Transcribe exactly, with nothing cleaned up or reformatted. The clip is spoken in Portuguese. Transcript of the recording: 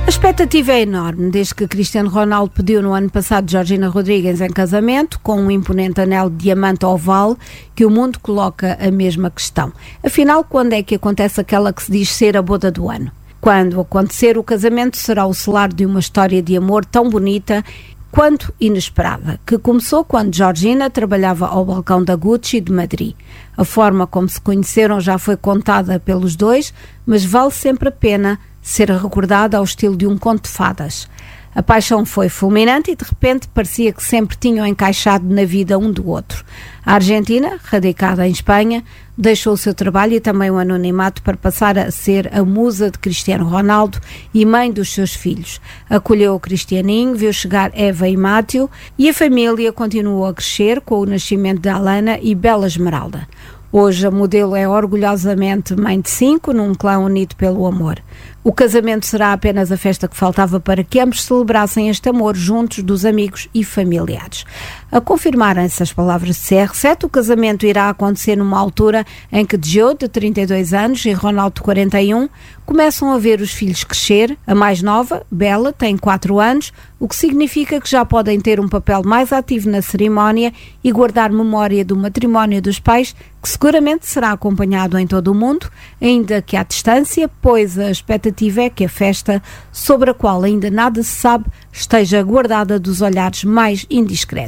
A expectativa é enorme, desde que Cristiano Ronaldo pediu no ano passado Georgina Rodrigues em casamento, com um imponente anel de diamante oval, que o mundo coloca a mesma questão. Afinal, quando é que acontece aquela que se diz ser a boda do ano? Quando acontecer o casamento, será o selar de uma história de amor tão bonita quanto inesperada, que começou quando Georgina trabalhava ao balcão da Gucci de Madrid. A forma como se conheceram já foi contada pelos dois, mas vale sempre a pena ser recordada ao estilo de um conto de fadas. A paixão foi fulminante e de repente parecia que sempre tinham encaixado na vida um do outro. A Argentina, radicada em Espanha, deixou o seu trabalho e também o anonimato para passar a ser a musa de Cristiano Ronaldo e mãe dos seus filhos. Acolheu o Cristianinho, viu chegar Eva e Máteo e a família continuou a crescer com o nascimento de Alana e Bela Esmeralda. Hoje a modelo é orgulhosamente mãe de cinco, num clã unido pelo amor. O casamento será apenas a festa que faltava para que ambos celebrassem este amor juntos dos amigos e familiares. A confirmarem-se as palavras de C R sete, o casamento irá acontecer numa altura em que Gio, de trinta e dois anos, e Ronaldo, de quarenta e um, começam a ver os filhos crescer. A mais nova, Bela, tem quatro anos, o que significa que já podem ter um papel mais ativo na cerimónia e guardar memória do matrimónio dos pais, que seguramente será acompanhado em todo o mundo, ainda que à distância, pois a expectativa é que a festa, sobre a qual ainda nada se sabe, esteja guardada dos olhares mais indiscretos.